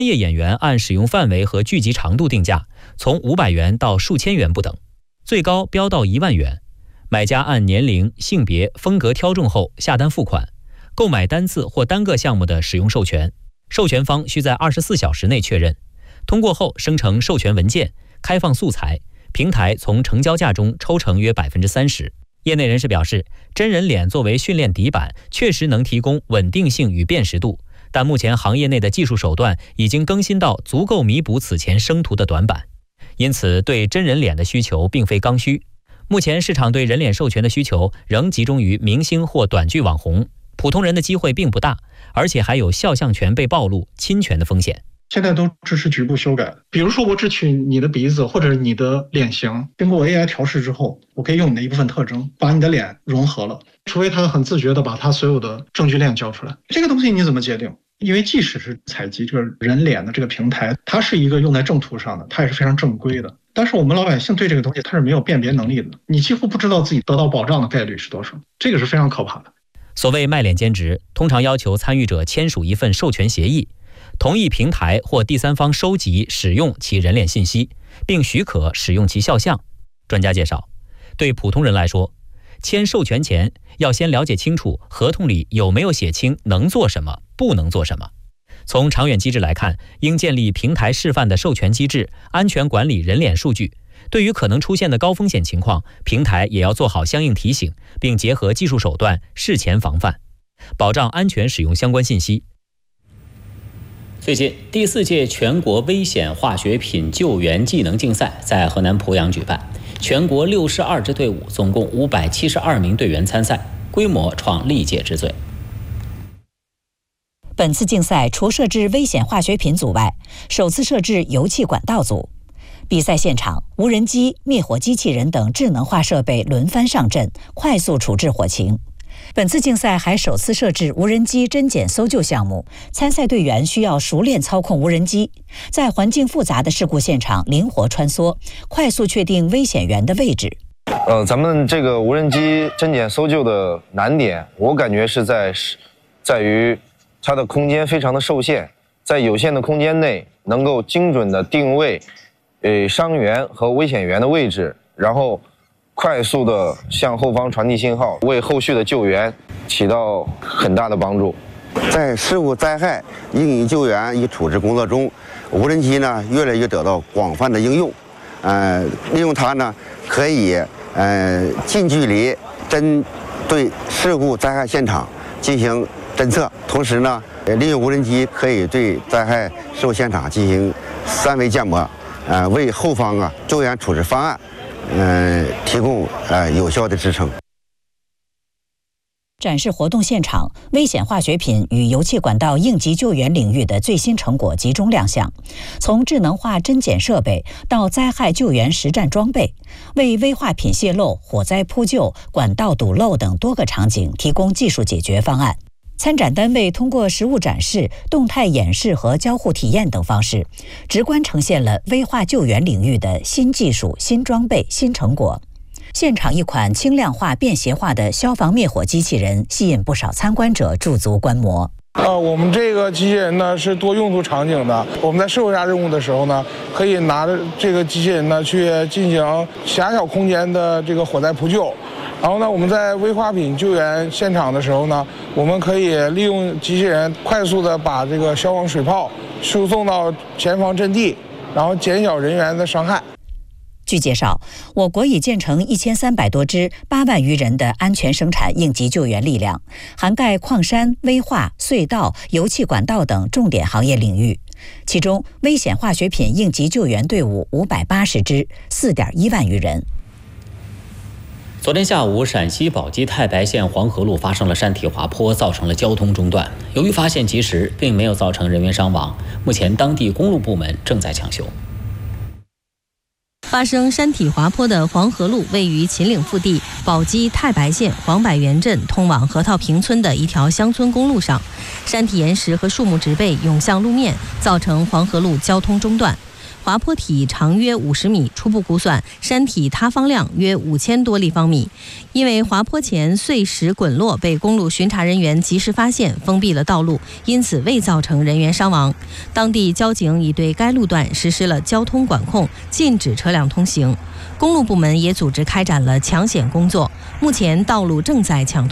专业演员按使用范围和剧集长度定价，从500元到数千元不等，最高飙到1万元。买家按年龄、性别、风格挑中后下单付款，购买单次或单个项目的使用授权，授权方需在24小时内确认。通过后生成授权文件，开放素材，平台从成交价中抽成约30%。业内人士表示，真人脸作为训练底板，确实能提供稳定性与辨识度，但目前行业内的技术手段已经更新到足够弥补此前生图的短板，因此对真人脸的需求并非刚需。目前市场对人脸授权的需求仍集中于明星或短剧网红，普通人的机会并不大，而且还有肖像权被暴露、侵权的风险。 现在都支持局部修改，比如说我只取你的鼻子或者你的脸型，经过 AI 调试之后，我可以用你的一部分特征把你的脸融合了，除非他很自觉的把他所有的证据链交出来。这个东西你怎么界定？因为即使是采集这个人脸的这个平台，它是一个用在正图上的，它也是非常正规的，但是我们老百姓对这个东西它是没有辨别能力的，你几乎不知道自己得到保障的概率是多少，这个是非常可怕的。 所谓卖脸兼职，通常要求参与者签署一份授权协议，同意平台或第三方收集、使用其人脸信息，并许可使用其肖像。专家介绍，对普通人来说，签授权前要先了解清楚合同里有没有写清能做什么、不能做什么。从长远机制来看，应建立平台示范的授权机制，安全管理人脸数据。对于可能出现的高风险情况，平台也要做好相应提醒，并结合技术手段事前防范，保障安全使用相关信息。最近，第4届全国危险化学品救援技能竞赛在河南濮阳举办，全国62支队伍，总共572名队员参赛，规模创历届之最。 本次竞赛除设置危险化学品组外，首次设置油气管道组。比赛现场，无人机、灭火机器人等智能化设备轮番上阵，快速处置火情。本次竞赛还首次设置无人机侦检搜救项目，参赛队员需要熟练操控无人机，在环境复杂的事故现场灵活穿梭，快速确定危险源的位置。 咱们这个无人机侦检搜救的难点，我感觉是在于它的空间非常的受限，在有限的空间内能够精准的定位伤员和危险源的位置，然后快速的向后方传递信号，为后续的救援起到很大的帮助。 在事故灾害应急救援与处置工作中，无人机呢越来越得到广泛的应用。利用它呢，可以近距离针对事故灾害现场进行侦测，同时呢，利用无人机可以对灾害事故现场进行3维建模，为后方救援处置方案提供有效的支撑。 展示活动现场，危险化学品与油气管道应急救援领域的最新成果集中亮相，从智能化侦检设备到灾害救援实战装备，为危化品泄漏、火灾扑救、管道堵漏等多个场景提供技术解决方案。参展单位通过实物展示、动态演示和交互体验等方式，直观呈现了危化救援领域的新技术、新装备、新成果。现场一款轻量化、便携化的消防灭火机器人吸引不少参观者驻足观摩。 我们这个机器人呢是多用途场景的。我们在社会下任务的时候呢，可以拿着这个机器人呢去进行狭小空间的这个火灾扑救。然后呢，我们在危化品救援现场的时候呢，我们可以利用机器人快速的把这个消防水泡输送到前方阵地，然后减小人员的伤害。 据介绍，我国已建成1300多支8万余人的安全生产应急救援力量，涵盖矿山、危化、隧道、油气管道等重点行业领域。其中，危险化学品应急救援队伍580支，4.1万余人。 昨天下午，陕西宝鸡太白县黄河路发生了山体滑坡，造成了交通中断。由于发现及时，并没有造成人员伤亡，目前当地公路部门正在抢修。 发生山体滑坡的黄河路位于秦岭腹地宝鸡太白县黄柏园镇通往河套坪村的一条乡村公路上，山体岩石和树木植被涌向路面，造成黄河路交通中断。 滑坡体长约50米，初步估算山体塌方量约5000多立方米。因为滑坡前碎石滚落被公路巡查人员及时发现，封闭了道路，因此未造成人员伤亡。当地交警已对该路段实施了交通管控，禁止车辆通行。公路部门也组织开展了抢险工作，目前道路正在抢